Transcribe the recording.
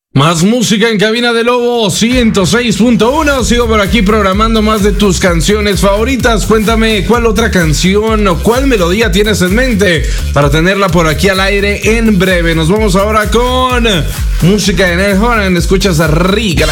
Más música en Cabina de Lobo 106.1. Sigo por aquí programando más de tus canciones favoritas. Cuéntame cuál otra canción o cuál melodía tienes en mente para tenerla por aquí al aire en breve. Nos vamos ahora con música de Nel Horan. Escuchas a Rick.